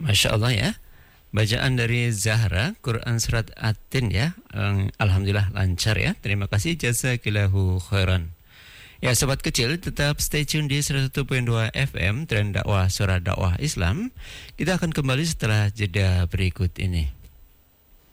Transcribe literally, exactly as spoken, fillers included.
Masya Allah ya. Bacaan dari Zahra, Quran Surat At-Tin ya. Em, Alhamdulillah lancar ya. Terima kasih, jazakillahu khairan. Ya sobat kecil, tetap stay tune di seratus satu koma dua F M Tren Dakwah Suara Dakwah Islam. Kita akan kembali setelah jeda berikut ini.